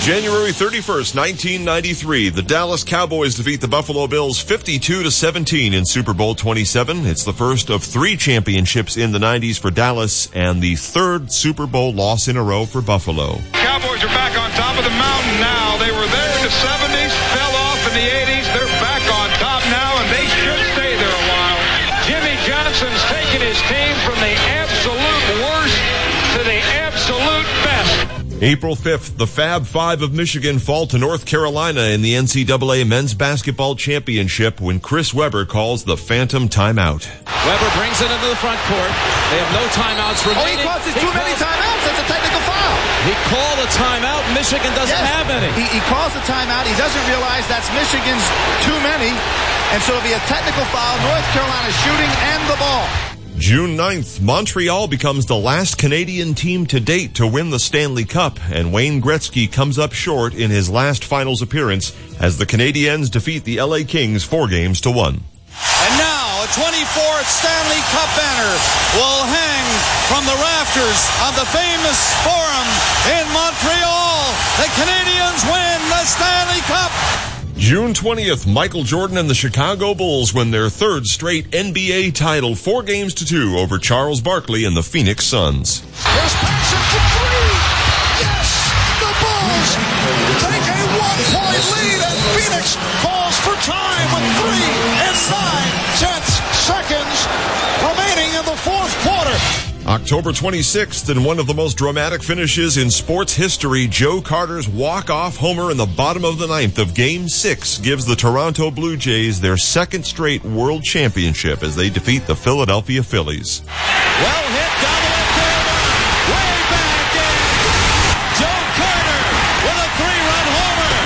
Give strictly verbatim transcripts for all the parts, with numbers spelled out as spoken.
January thirty-first, nineteen ninety-three, the Dallas Cowboys defeat the Buffalo Bills fifty-two to seventeen in Super Bowl twenty-seven. It's the first of three championships in the nineties for Dallas and the third Super Bowl loss in a row for Buffalo. Cowboys are back on top of the mountain now. They were there in the seventies, fell off in the eighties. They're back on top now, and they should stay there a while. Jimmy Johnson's taken his team from the absolute worst to the absolute best. April fifth, the Fab Five of Michigan fall to North Carolina in the N C double A Men's Basketball Championship when Chris Webber calls the phantom timeout. Webber brings it into the front court. They have no timeouts remaining. Oh, he calls it too many timeouts. That's a technical foul. He called a timeout. Michigan doesn't yes. have any. He, he calls the timeout. He doesn't realize that's Michigan's too many. And so it'll be a technical foul. North Carolina shooting and the ball. June ninth, Montreal becomes the last Canadian team to date to win the Stanley Cup, and Wayne Gretzky comes up short in his last finals appearance as the Canadiens defeat the L A Kings four games to one. And now a twenty-fourth Stanley Cup banner will hang from the rafters of the famous Forum in Montreal. The Canadiens win the Stanley Cup. June twentieth, Michael Jordan and the Chicago Bulls win their third straight N B A title, four games to two over Charles Barkley and the Phoenix Suns. There's passion for three. Yes, the Bulls take a one-point lead, and Phoenix calls for time with three and nine tenths seconds remaining in the fourth quarter. October twenty-sixth, in one of the most dramatic finishes in sports history, Joe Carter's walk-off homer in the bottom of the ninth of Game six gives the Toronto Blue Jays their second straight world championship as they defeat the Philadelphia Phillies. Well hit down the left field line. Way back in. Joe Carter with a three-run homer.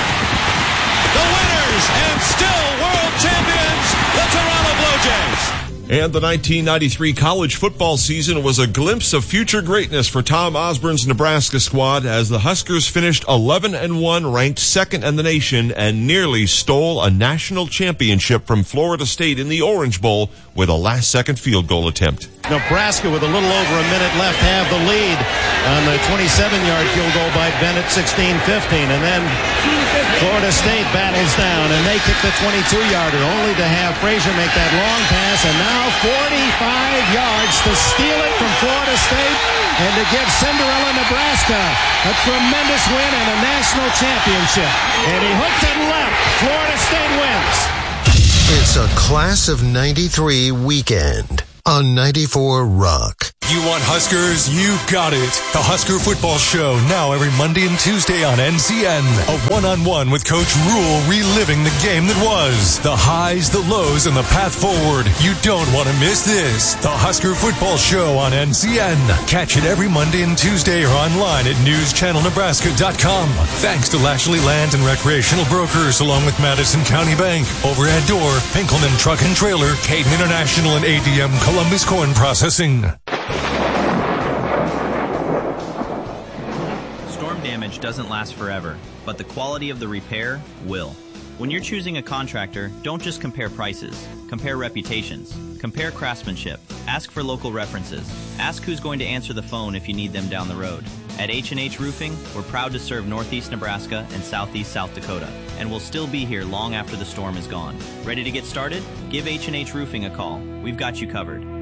The winners and still world champions, the Toronto Blue Jays. And the nineteen ninety-three college football season was a glimpse of future greatness for Tom Osborne's Nebraska squad as the Huskers finished eleven and one, ranked second in the nation, and nearly stole a national championship from Florida State in the Orange Bowl with a last-second field goal attempt. Nebraska, with a little over a minute left, have the lead on the twenty-seven-yard field goal by Bennett, sixteen fifteen. And then Florida State battles down, and they kick the twenty-two-yarder, only to have Frazier make that long pass, and now forty-five yards to steal it from Florida State and to give Cinderella, Nebraska a tremendous win and a national championship. And he hooked it left. Florida State wins. It's a Class of ninety-three weekend on ninety-four Rock. You want Huskers? You got it. The Husker Football Show, now every Monday and Tuesday on N C N. A one-on-one with Coach Rule, reliving the game that was. The highs, the lows, and the path forward. You don't want to miss this. The Husker Football Show on N C N. Catch it every Monday and Tuesday or online at news channel nebraska dot com. Thanks to Lashley Land and Recreational Brokers, along with Madison County Bank, Overhead Door, Pinkelman Truck and Trailer, Caden International, and A D M Columbus Corn Processing. Damage doesn't last forever, but the quality of the repair will. When you're choosing a contractor, don't just compare prices. Compare reputations. Compare craftsmanship. Ask for local references. Ask who's going to answer the phone if you need them down the road. At H and H Roofing, we're proud to serve Northeast Nebraska and Southeast South Dakota, and we'll still be here long after the storm is gone. Ready to get started? Give H and H Roofing a call. We've got you covered.